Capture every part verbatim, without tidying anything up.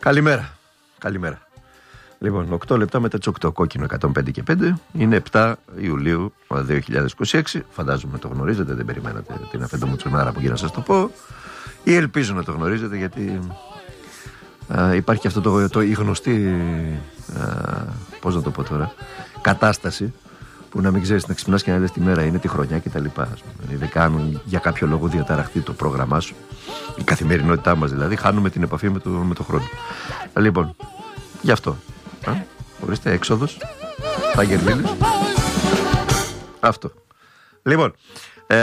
Καλημέρα. Καλημέρα. Λοιπόν, οκτώ λεπτά μετά τις οκτώ, κόκκινο εκατόν πέντε και πέντε. Είναι επτά Ιουλίου δύο χιλιάδες είκοσι έξι. Φαντάζομαι το γνωρίζετε, δεν περιμένατε την αφεντομουτσουνάρα που για να σας το πω. Ή ελπίζω να το γνωρίζετε, γιατί α, υπάρχει αυτό το, το, η γνωστή, α, πώς να το πω τώρα, κατάσταση που να μην ξέρεις, να ξυπνάς και να λες τη μέρα είναι, τη χρονιά κτλ. Δεν κάνουν για κάποιο λόγο διαταραχτεί το πρόγραμμά σου, η καθημερινότητά μας δηλαδή, χάνουμε την επαφή με το, με το χρόνο. Λοιπόν, γι' αυτό. Α, ορίστε, έξοδος, Τάγερλίλης. Αυτό. Λοιπόν, ε,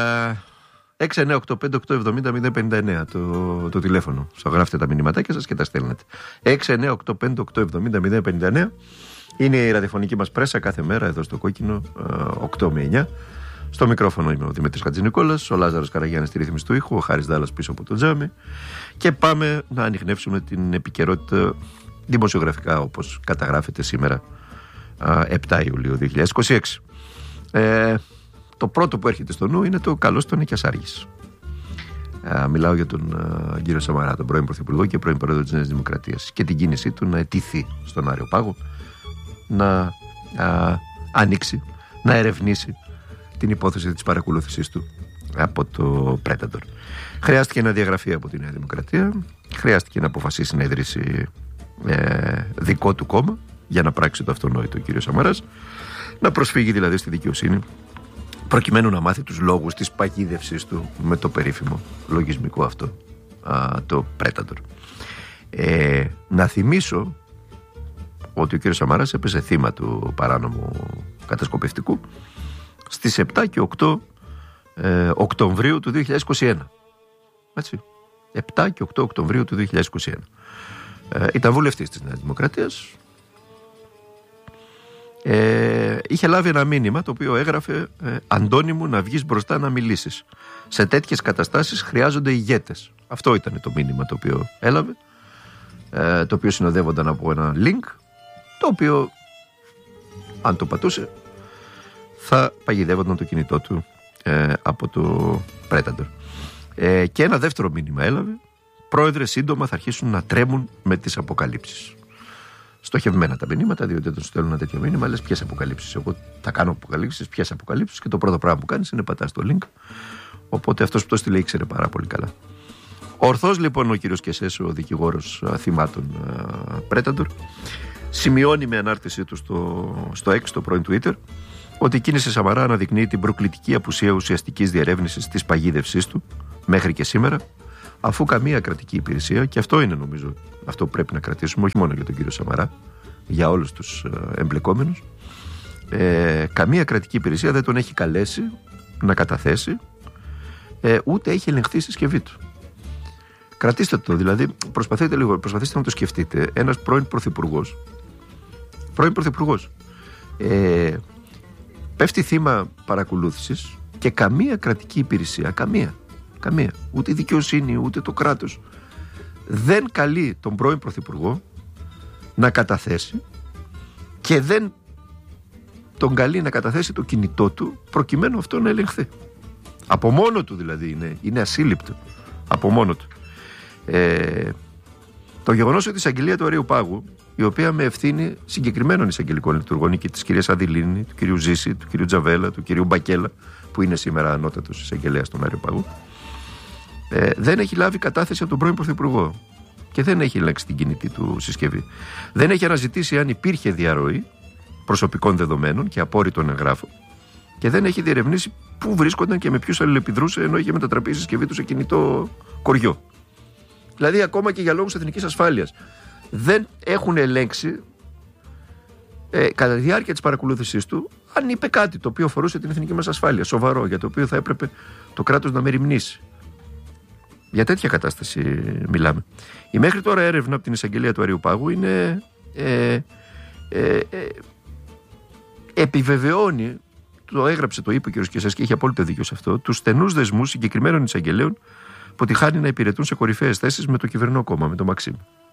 έξι εννιά οκτώ πέντε οκτώ εβδομήντα μηδέν πενήντα εννέα το, το τηλέφωνο. Σας γράφετε τα μηνυματάκια σας και τα στέλνετε. έξι εννιά οκτώ πέντε οκτώ εβδομήντα μηδέν πενήντα εννέα είναι η ραδιοφωνική μας πρέσα κάθε μέρα εδώ στο Κόκκινο, οκτώ με εννιά. Στο μικρόφωνο είμαι ο Δημήτρης Χατζηνικόλας, ο Λάζαρος Καραγιάννης στη ρύθμιση του ήχου, ο Χάρης Δάλλας πίσω από το τζάμι. Και πάμε να ανιχνεύσουμε την επικαιρότητα δημοσιογραφικά, όπως καταγράφεται σήμερα, επτά Ιουλίου δύο χιλιάδες είκοσι έξι. Ε, το πρώτο που έρχεται στο νου είναι το καλώς τον Νικιασάργης. Ε, μιλάω για τον ε, κύριο Σαμαρά, τον πρώην Πρωθυπουργό και πρώην Πρόεδρο της Νέας Δημοκρατίας, και την κίνησή του να αιτηθεί στον Άριο Πάγο, να α, ανοίξει, να ερευνήσει την υπόθεση της παρακολούθησής του από το Predator. Χρειάστηκε να διαγραφεί από τη Νέα Δημοκρατία, χρειάστηκε να αποφασίσει να ιδρύσει ε, δικό του κόμμα για να πράξει το αυτονόητο ο κύριος Σαμαράς, να προσφύγει δηλαδή στη δικαιοσύνη προκειμένου να μάθει τους λόγους της παγίδευσής του με το περίφημο λογισμικό αυτό, α, το Predator. Ε, να θυμίσω ότι ο κύριος Σαμαράς έπεσε θύμα του παράνομου κατασκοπευτικού στις επτά και οκτώ ε, Οκτωβρίου του δύο χιλιάδες είκοσι ένα. Έτσι. επτά και οκτώ Οκτωβρίου του δύο χιλιάδες είκοσι ένα. Ε, ήταν βουλευτής της Νέας Δημοκρατίας. Ε, είχε λάβει ένα μήνυμα το οποίο έγραφε ε, «Αντώνη μου, να βγεις μπροστά να μιλήσεις. Σε τέτοιες καταστάσεις χρειάζονται ηγέτες». Αυτό ήταν το μήνυμα το οποίο έλαβε, ε, το οποίο συνοδεύονταν από ένα link, το οποίο αν το πατούσε θα παγιδεύονταν το κινητό του ε, από το Predator. Ε, και ένα δεύτερο μήνυμα έλαβε: «Πρόεδρε, σύντομα θα αρχίσουν να τρέμουν με τις αποκαλύψεις». Στοχευμένα τα μηνύματα, διότι όταν σου στέλνουν ένα τέτοιο μήνυμα, λες ποιες αποκαλύψεις. Εγώ θα κάνω αποκαλύψεις, ποιες αποκαλύψεις, και το πρώτο πράγμα που κάνεις είναι πατάς το link. Οπότε αυτός που το στείλε ήξερε πάρα πολύ καλά. Ορθώς λοιπόν ο κύριος Κεσές, ο δικηγόρος θυμάτων Predator, σημειώνει με ανάρτησή του στο, στο X, το πρώην Twitter, ότι η κίνηση Σαμαρά αναδεικνύει την προκλητική απουσία ουσιαστικής διερεύνησης της παγίδευσής του μέχρι και σήμερα, αφού καμία κρατική υπηρεσία, και αυτό είναι νομίζω αυτό που πρέπει να κρατήσουμε, όχι μόνο για τον κύριο Σαμαρά, για όλους τους εμπλεκόμενους, ε, καμία κρατική υπηρεσία δεν τον έχει καλέσει να καταθέσει, ε, ούτε έχει ελεγχθεί η συσκευή του. Κρατήστε το, δηλαδή, προσπαθείτε λίγο, προσπαθήστε να το σκεφτείτε. Ένας πρώην πρωθυπουργός, πρώην πρωθυπουργός, ε, πέφτει θύμα παρακολούθησης και καμία κρατική υπηρεσία, καμία, καμία, ούτε η δικαιοσύνη, ούτε το κράτος δεν καλεί τον πρώην πρωθυπουργό να καταθέσει, και δεν τον καλεί να καταθέσει το κινητό του προκειμένου αυτό να ελεγχθεί. Από μόνο του δηλαδή είναι, είναι ασύλληπτο. Από μόνο του. Ε, το γεγονός ότι η εισαγγελία του Αρείου Πάγου, η οποία με ευθύνη συγκεκριμένων εισαγγελικών λειτουργών, και της κυρίας Αδηλίνη, του κυρίου Ζήση, του κυρίου Τζαβέλα, του κυρίου Μπακέλα, που είναι σήμερα ανώτατος εισαγγελέας στον Άριο Πάγου, ε, δεν έχει λάβει κατάθεση από τον πρώην πρωθυπουργό και δεν έχει ελέγξει την κινητή του συσκευή. Δεν έχει αναζητήσει αν υπήρχε διαρροή προσωπικών δεδομένων και απόρριτων εγγράφων, και δεν έχει διερευνήσει πού βρίσκονταν και με ποιους αλληλεπιδρούσε, ενώ είχε μετατραπεί η συσκευή του σε κινητό κοριό. Δηλαδή, ακόμα και για λόγους εθνικής ασφάλειας δεν έχουν ελέγξει ε, κατά τη διάρκεια της παρακολούθησής του αν είπε κάτι το οποίο αφορούσε την εθνική μας ασφάλεια, σοβαρό, για το οποίο θα έπρεπε το κράτος να μεριμνήσει. Για τέτοια κατάσταση μιλάμε. Η μέχρι τώρα έρευνα από την εισαγγελία του Αρείου Πάγου είναι, ε, ε, ε, επιβεβαιώνει, το έγραψε, το είπε ο κ. Κεσές και έχει απόλυτο δίκιο σε αυτό, τους στενούς δεσμούς συγκεκριμένων εισαγγελέων που τυχάνει να υπηρετούν σε κορυφαίες θέσεις με το κυβερνό κόμμα, με το Μαξίμ.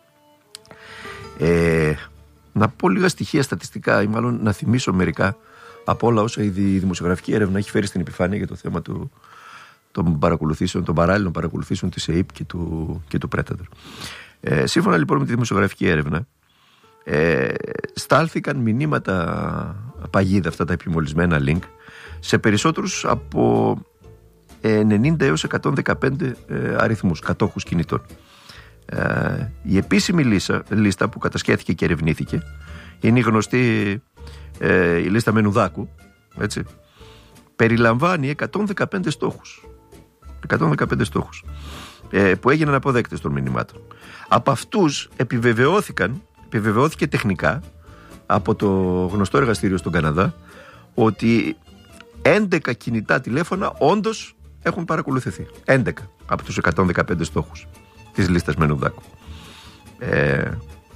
Ε, να πω λίγα στοιχεία στατιστικά, ή μάλλον να θυμίσω μερικά από όλα όσα η δημοσιογραφική έρευνα έχει φέρει στην επιφάνεια για το θέμα του, των παρακολουθήσεων, των παράλληλων παρακολουθήσεων της ΕΕΠ και του, και του Predator. Ε, σύμφωνα λοιπόν με τη δημοσιογραφική έρευνα, ε, στάλθηκαν μηνύματα παγίδα, αυτά τα επιμολυσμένα link, σε περισσότερους από ενενήντα έως εκατόν δεκαπέντε ε, αριθμούς, κατόχους κινητών. Ε, η επίσημη λίστα, λίστα που κατασχέθηκε και ερευνήθηκε είναι η γνωστή ε, η λίστα Μενουδάκου, έτσι. Περιλαμβάνει εκατόν δεκαπέντε στόχους, εκατόν δεκαπέντε στόχους ε, που έγιναν αποδέκτες των μηνυμάτων. Από αυτούς επιβεβαιώθηκαν, επιβεβαιώθηκε τεχνικά από το γνωστό εργαστήριο στον Καναδά ότι έντεκα κινητά τηλέφωνα όντως έχουν παρακολουθηθεί. έντεκα από τους εκατόν δεκαπέντε στόχους της λίστας Μενουδάκου. Ε,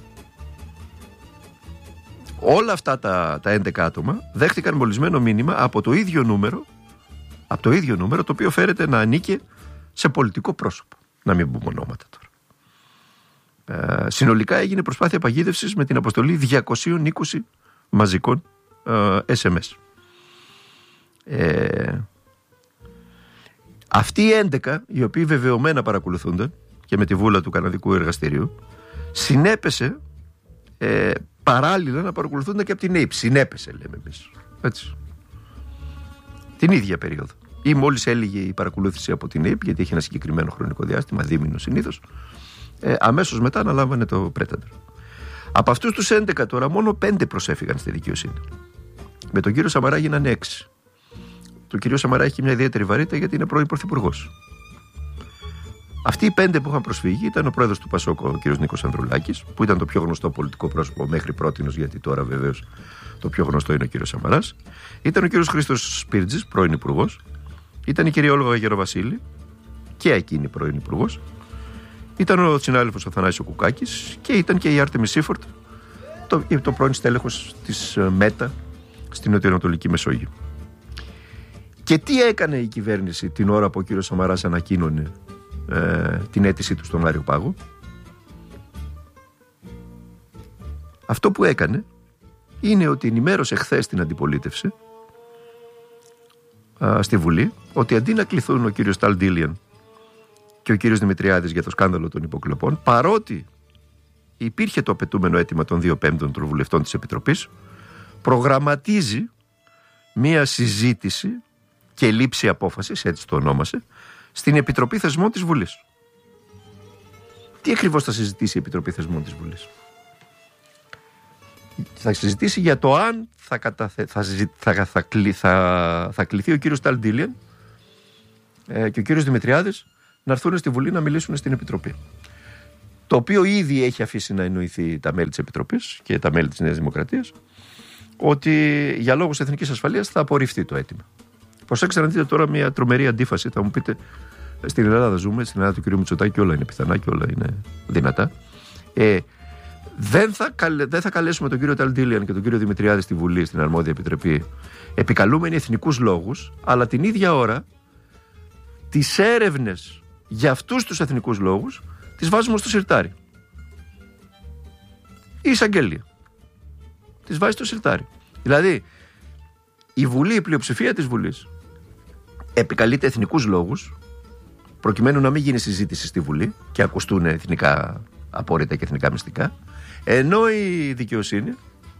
όλα αυτά τα, τα έντεκα άτομα δέχτηκαν μολυσμένο μήνυμα από το ίδιο νούμερο, από το ίδιο νούμερο το οποίο φέρεται να ανήκε σε πολιτικό πρόσωπο. Να μην πούμε ονόματα τώρα. Ε, συνολικά έγινε προσπάθεια παγίδευσης με την αποστολή διακόσια είκοσι μαζικών ε, ες εμ ες. Ε, αυτοί οι έντεκα, οι οποίοι βεβαιωμένα παρακολουθούνταν και με τη βούλα του καναδικού εργαστηρίου, συνέπεσε ε, παράλληλα να παρακολουθούνταν και από την ΑΕΠ. Συνέπεσε, λέμε εμείς. Έτσι. Την ίδια περίοδο. Ή μόλις έλυγε η παρακολούθηση από την ΑΕΠ, γιατί έχει ένα συγκεκριμένο χρονικό διάστημα, δίμηνο συνήθως, ε, αμέσως μετά αναλάμβανε το Predator. Από αυτούς τους έντεκα τώρα, μόνο πέντε προσέφηγαν στη δικαιοσύνη. Με τον κύριο Σαμαρά γίνανε έξι. Το κύριο Σαμαρά έχει μια ιδιαίτερη βαρύτητα γιατί είναι πρώην πρωθυπουργός. Αυτοί οι πέντε που είχαν προσφύγει ήταν ο πρόεδρος του ΠΑΣΟΚ, ο κύριος Νίκος Ανδρουλάκης, που ήταν το πιο γνωστό πολιτικό πρόσωπο μέχρι πρότινος, γιατί τώρα βεβαίως το πιο γνωστό είναι ο κύριος Σαμαράς. Ήταν ο κύριος Χρήστος Σπίρτζης, πρώην υπουργός. Ήταν η κυρία Όλγα Γεροβασίλη, και εκείνη πρώην υπουργός. Ήταν ο συνάδελφος ο Θανάσης Κουκάκης και ήταν και η Άρτεμι Σίφορτ, το, το πρώην στέλεχος της ΜΕΤΑ στην Νοτιοανατολική Μεσόγειο. Και τι έκανε η κυβέρνηση την ώρα που ο κύριος Σαμαράς ανακοίνωνε ε, την αίτησή του στον Άριο Πάγο? Αυτό που έκανε είναι ότι ενημέρωσε χθες την αντιπολίτευση α, στη Βουλή ότι αντί να κληθούν ο κύριος Ταλ Ντίλιαν και ο κύριος Δημητριάδης για το σκάνδαλο των υποκλοπών, παρότι υπήρχε το απαιτούμενο αίτημα των δύο πέμπτων των βουλευτών της Επιτροπής, προγραμματίζει μία συζήτηση και λήψη απόφασης, έτσι το ονόμασε, στην Επιτροπή Θεσμών της Βουλής. Τι ακριβώς θα συζητήσει η Επιτροπή Θεσμών της Βουλής? Θα συζητήσει για το αν θα, καταθε... θα, συζη... θα... Θα... Θα... θα κληθεί ο κύριος Ταλ Ντίλιαν ε, και ο κύριος Δημητριάδης να έρθουν στη Βουλή να μιλήσουν στην Επιτροπή. Το οποίο ήδη έχει αφήσει να εννοηθεί τα μέλη της Επιτροπής και τα μέλη της Νέας Δημοκρατίας ότι για λόγους εθνικής ασφαλείας θα απορριφθεί το αίτημα. Προσέξτε να δείτε τώρα μια τρομερή αντίφαση. Θα μου πείτε, στην Ελλάδα ζούμε, στην Ελλάδα του κ. Μητσοτάκη όλα είναι πιθανά και όλα είναι δυνατά. Ε, δεν, θα καλε, δεν θα καλέσουμε τον κύριο Ταλ Ντίλιαν και τον κύριο Δημητριάδη στη Βουλή, στην αρμόδια επιτροπή, επικαλούμενοι εθνικούς λόγους, αλλά την ίδια ώρα τις έρευνες για αυτούς τους εθνικούς λόγους τις βάζουμε στο σιρτάρι. Η εισαγγελία τις βάζει στο σιρτάρι. Δηλαδή, η Βουλή, η πλειοψηφία της Βουλής επικαλείται εθνικούς λόγους προκειμένου να μην γίνει συζήτηση στη Βουλή και ακουστούν εθνικά απόρριτα και εθνικά μυστικά, ενώ η δικαιοσύνη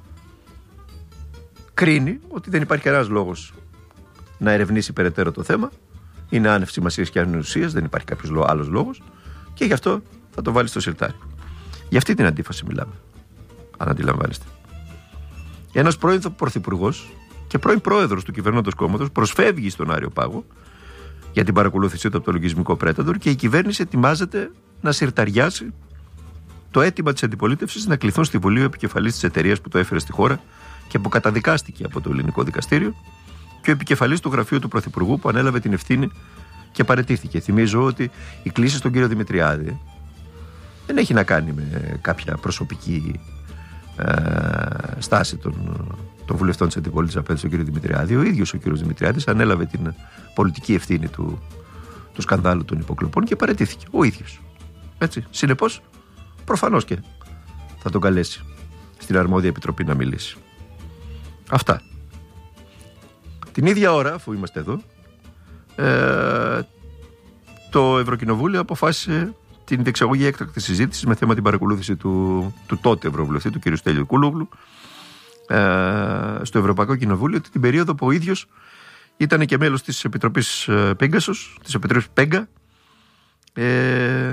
κρίνει ότι δεν υπάρχει κανένας λόγος να ερευνήσει περαιτέρω το θέμα, είναι άνευ σημασίας και ανουσίας, δεν υπάρχει κάποιος άλλος λόγος και γι' αυτό θα το βάλει στο σιρτάρι. Για αυτή την αντίφαση μιλάμε, αν αντιλαμβάνεστε. Ένας πρώην πρωθυπουργός και πρώην πρόεδρος του κυβερνώντος κόμματος προσφεύγει στον Άριο Πάγο για την παρακολούθησή του από το λογισμικό Predator και η κυβέρνηση ετοιμάζεται να συρταριάσει το αίτημα της αντιπολίτευσης να κληθούν στη Βουλή ο επικεφαλής της εταιρείας που το έφερε στη χώρα και που καταδικάστηκε από το ελληνικό δικαστήριο και ο επικεφαλής του γραφείου του Πρωθυπουργού που ανέλαβε την ευθύνη και παραιτήθηκε. Θυμίζω ότι η κλήση στον κύριο Δημητριάδη δεν έχει να κάνει με κάποια προσωπική ε, στάση των, των βουλευτών της αντιπολίτευσης απέναντι στον κύριο Δημητριάδη. Ο ίδιος ο κύριος Δημητριάδης ανέλαβε την πολιτική ευθύνη του, του σκανδάλου των υποκλοπών και παραιτήθηκε. Ο ίδιος. Έτσι. Συνεπώς, προφανώς και θα τον καλέσει στην αρμόδια επιτροπή να μιλήσει. Αυτά. Την ίδια ώρα, αφού είμαστε εδώ, ε, το Ευρωκοινοβούλιο αποφάσισε την διεξαγωγή έκτακτης συζήτησης με θέμα την παρακολούθηση του, του τότε Ευρωβουλευτή, του κ. Στέλιου Κούλογλου, ε, στο Ευρωπαϊκό Κοινοβούλιο, την περίοδο που ο ίδιος ήταν και μέλος της Επιτροπής Πέγκασος, της Επιτροπής Πέγκα, ε,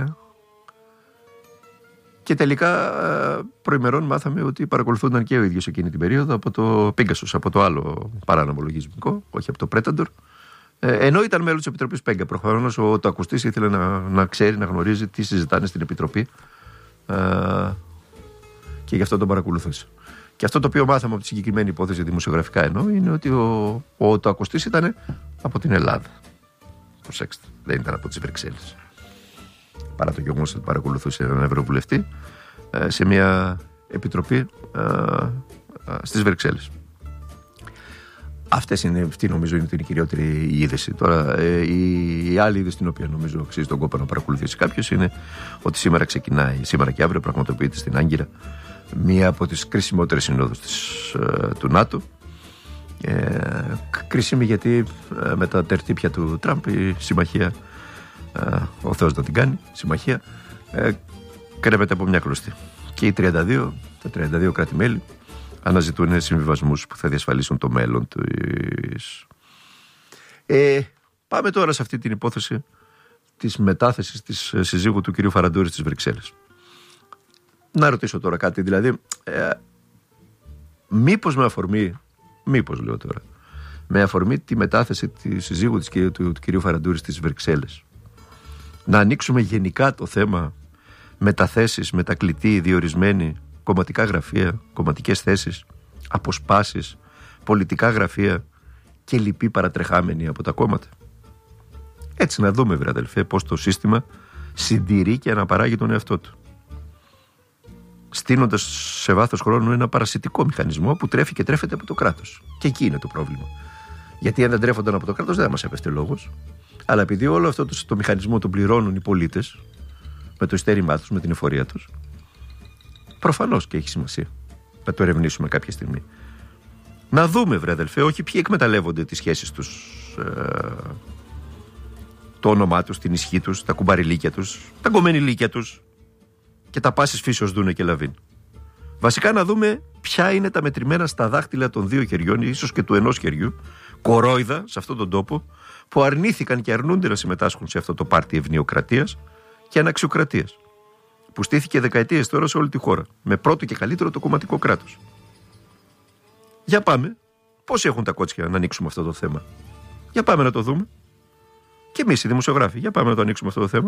και τελικά προημερών μάθαμε ότι παρακολουθούνταν και ο ίδιος εκείνη την περίοδο από το Πέγκασος, από το άλλο παράνομο λογισμικό, όχι από το Predator. Ενώ ήταν μέλος της Επιτροπής Πέγκα. Προφανώς ο το ακουστής ήθελε να, να ξέρει, να γνωρίζει τι συζητάνε στην Επιτροπή, ε, και γι' αυτό τον παρακολουθούσε. Και αυτό το οποίο μάθαμε από τη συγκεκριμένη υπόθεση δημοσιογραφικά εννοώ είναι ότι ο, ο το ακουστής ήταν από την Ελλάδα. Προσέξτε, δεν ήταν από τις Βρυξέλλες. Παρά το γεγονός ότι παρακολουθούσε έναν Ευρωβουλευτή ε, σε μια επιτροπή ε, ε, στις Βρυξέλλες. Αυτές είναι, αυτή νομίζω είναι την κυριότερη είδηση. Τώρα, ε, η, η άλλη είδηση την οποία νομίζω αξίζει τον κόπο να παρακολουθήσει κάποιος είναι ότι σήμερα ξεκινάει, σήμερα και αύριο πραγματοποιείται στην Άγκυρα μία από τις κρίσιμότερες συνόδους της, ε, του ΝΑΤΟ. Ε, κρίσιμη γιατί ε, με τα τερτύπια του Τραμπ η συμμαχία, ε, ο Θεός να την κάνει, συμμαχία, ε, κρέμεται από μια κλωστή. Και οι τριάντα δύο, τα τριάντα δύο κράτη-μέλη αναζητούν συμβιβασμούς που θα διασφαλίσουν το μέλλον τους. Ε, πάμε τώρα σε αυτή την υπόθεση της μετάθεσης της συζύγου του κυρίου Φαραντούρη στις Βρυξέλλες. Να ρωτήσω τώρα κάτι, δηλαδή, ε, μήπως με αφορμή, μήπως λέω τώρα, με αφορμή τη μετάθεση της συζύγου της, του, του, του κυρίου Φαραντούρη στις Βρυξέλλες, να ανοίξουμε γενικά το θέμα μεταθέσεις, μετακλητή, διορισμένη, κομματικά γραφεία, κομματικές θέσεις, αποσπάσεις, πολιτικά γραφεία και λοιποί παρατρεχάμενοι από τα κόμματα. Έτσι να δούμε, βρε αδελφέ, πώς το σύστημα συντηρεί και αναπαράγει τον εαυτό του, στείνοντας σε βάθος χρόνου ένα παρασιτικό μηχανισμό που τρέφει και τρέφεται από το κράτος. Και εκεί είναι το πρόβλημα. Γιατί αν δεν τρέφονταν από το κράτος δεν θα μας έπεφτε λόγος. Αλλά επειδή όλο αυτό το, το μηχανισμό το πληρώνουν οι πολίτες με το ειστέρημά τους, με την εφορία τους, προφανώς και έχει σημασία να το ερευνήσουμε κάποια στιγμή. Να δούμε, βρε αδελφέ, όχι ποιοι εκμεταλλεύονται τις σχέσεις τους, ε, το όνομά τους, την ισχύ τους, τα κουμπαριλίκια τους, τα γκομενιλίκια τους και τα πάσης φύσεως δούνε και λαβίν. Βασικά να δούμε ποια είναι τα μετρημένα στα δάχτυλα των δύο χεριών, ίσως και του ενός χεριού, κορόιδα σε αυτόν τον τόπο, που αρνήθηκαν και αρνούνται να συμμετάσχουν σε αυτό το πάρτι ευνοιοκρατίας και αναξιοκρατίας, που στήθηκε δεκαετίες τώρα σε όλη τη χώρα, με πρώτο και καλύτερο το κομματικό κράτος. Για πάμε, πώς έχουν τα κότσια να ανοίξουμε αυτό το θέμα. Για πάμε να το δούμε. Και εμείς οι δημοσιογράφοι, για πάμε να το ανοίξουμε αυτό το θέμα.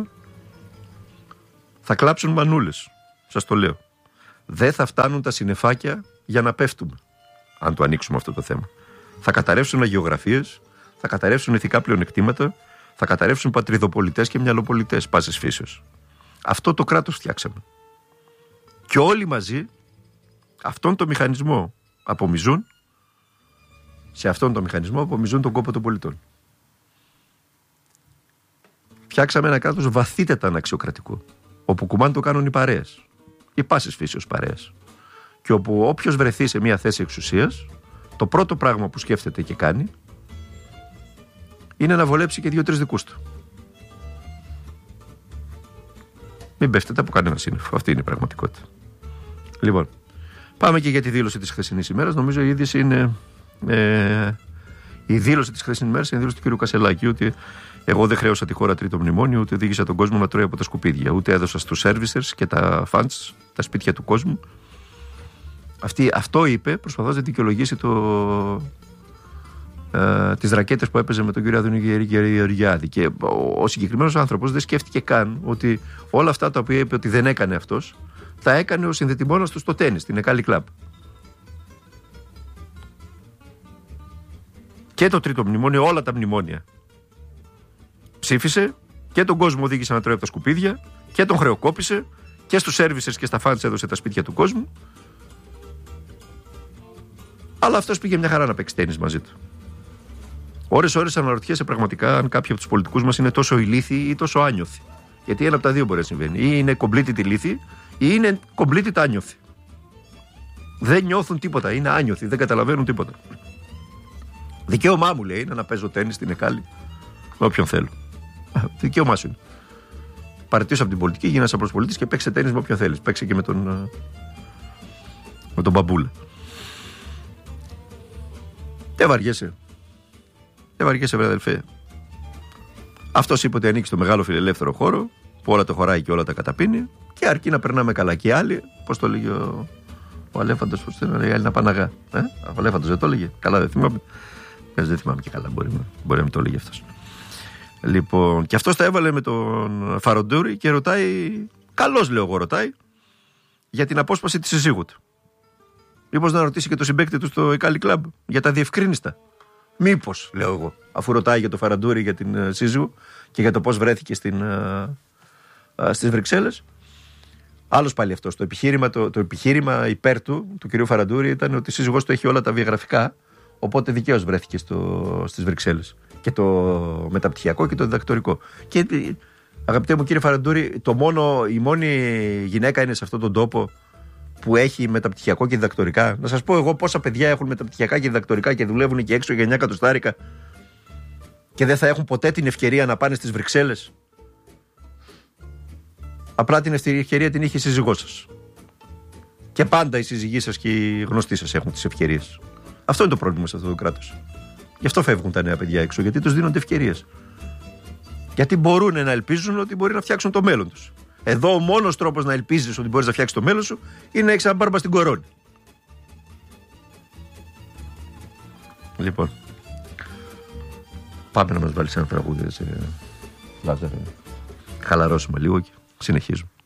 Θα κλάψουν μανούλες, σας το λέω. Δεν θα φτάνουν τα συννεφάκια για να πέφτουμε, αν το ανοίξουμε αυτό το θέμα. Θα καταρρεύσουν αγιογραφίες, θα καταρρεύσουν ηθικά πλεονεκτήματα, θα καταρρεύσουν πατριδοπολιτές και μυαλοπολιτές πάσης φύσεως. Αυτό το κράτος φτιάξαμε. Και όλοι μαζί αυτόν τον μηχανισμό απομυζούν, σε αυτόν τον μηχανισμό απομυζούν τον κόπο των πολιτών. Φτιάξαμε ένα κράτος βαθύτερα αναξιοκρατικό, όπου κουμάν το κάνουν οι παρέες, οι πάσης φύσεως παρέες. Και όπου όποιος βρεθεί σε μια θέση εξουσίας, το πρώτο πράγμα που σκέφτεται και κάνει είναι να βολέψει και δύο-τρεις δικούς του. Μην πέφτετε από κανένα σύννεφο. Αυτή είναι η πραγματικότητα. Λοιπόν, πάμε και για τη δήλωση της χθεσινής ημέρας. Νομίζω η είδηση είναι. Ε, η δήλωση της χθεσινής ημέρας είναι η δήλωση του κ. Κασελάκη, ότι εγώ δεν χρέωσα τη χώρα τρίτο μνημόνιο, ούτε οδήγησα τον κόσμο να τρώει από τα σκουπίδια, ούτε έδωσα στους servicers και τα funds, τα σπίτια του κόσμου. Αυτή, αυτό είπε, προσπαθώντας να δικαιολογήσει το. Uh, τις ρακέτες που έπαιζε με τον κύριο Άδωνη Γεωργιάδη. Και ο, ο συγκεκριμένος άνθρωπος δεν σκέφτηκε καν ότι όλα αυτά τα οποία είπε ότι δεν έκανε αυτός, τα έκανε ο συνδετημόνας του στο τένις, στην Εκάλη Κλαμπ. Και το τρίτο μνημόνιο, όλα τα μνημόνια ψήφισε, και τον κόσμο οδήγησε να τρώει από τα σκουπίδια, και τον χρεοκόπησε, και στους services και στα funds έδωσε τα σπίτια του κόσμου. Αλλά αυτός πήγε μια χαρά να παίξει τένις μαζί του. Ώρες-ώρες αναρωτιέσαι πραγματικά αν κάποιοι από τους πολιτικούς μας είναι τόσο ηλίθιοι ή τόσο άνιωθοι. Γιατί ένα από τα δύο μπορεί να συμβαίνει. Ή είναι completely ηλίθιοι, ή είναι completely άνιωθοι. Δεν νιώθουν τίποτα, είναι άνιωθοι, δεν καταλαβαίνουν τίποτα. Δικαίωμά μου, λέει, είναι να παίζω τένις στην Εκάλη με όποιον θέλω. Δικαίωμά σου είναι. Παραιτήσου από την πολιτική, γίνεσαι απλός πολίτης και παίξε τένις με όποιον θέλεις. Παίξε και με τον, με τον Μπαμπούλα. Δεν βαριέσαι. Δεν βαριέσαι, βρε αδελφέ. Αυτός είπε ότι ανήκει στο μεγάλο φιλελεύθερο χώρο, που όλα το χωράει και όλα τα καταπίνει, και αρκεί να περνάμε καλά. Και οι άλλοι, πώς το λέγει ο, ο Αλέφαντος, πώς το λέγει, οι άλλοι να πάνε αγά. Ε? Ο Αλέφαντος δεν το λέγε. Καλά, δεν θυμάμαι. Δεν θυμάμαι και καλά, μπορεί, μπορεί να μην το λέγει αυτός. Λοιπόν, και αυτός τα έβαλε με τον Φαραντούρη και ρωτάει, καλώς λέω εγώ, ρωτάει, για την απόσπαση της συζύγου του. Μήπως να ρωτήσει και το συμπαίκτη του στο Εκάλι Κλαμπ για τα διευκρίνιστα. Μήπως, λέω εγώ, αφού ρωτάει για το Φαραντούρη, για την uh, σύζυγο και για το πώς βρέθηκε στην, uh, uh, στις Βρυξέλλες. Άλλος πάλι αυτός. Το επιχείρημα, το, το επιχείρημα υπέρ του, του κυρίου Φαραντούρη, ήταν ότι η σύζυγός του έχει όλα τα βιογραφικά, οπότε δικαίως βρέθηκε στο, στις Βρυξέλλες. Και το μεταπτυχιακό και το διδακτορικό. Και αγαπητέ μου κύριε Φαραντούρη, το μόνο, η μόνη γυναίκα είναι σε αυτόν τον τόπο που έχει μεταπτυχιακό και διδακτορικά. Να σας πω εγώ πόσα παιδιά έχουν μεταπτυχιακά και διδακτορικά και δουλεύουν εκεί έξω για εννιά εκατοστάρικα και δεν θα έχουν ποτέ την ευκαιρία να πάνε στις Βρυξέλλες. Απλά την ευκαιρία την είχε η σύζυγός σας. Και πάντα οι σύζυγοί σας και οι γνωστοί σας έχουν τις ευκαιρίες. Αυτό είναι το πρόβλημα σε αυτό το κράτος. Γι' αυτό φεύγουν τα νέα παιδιά έξω, γιατί τους δίνονται ευκαιρίες. Γιατί μπορούν να ελπίζουν ότι μπορεί να φτιάξουν το μέλλον τους. Εδώ ο μόνος τρόπος να ελπίζεις ότι μπορείς να φτιάξεις το μέλλον σου είναι να έχεις ένα μπάρμπα στην κορώνη. Λοιπόν, πάμε να μας βάλεις ένα τραγούδι, Λάζαρε. Χαλαρώσουμε λίγο και συνεχίζουμε.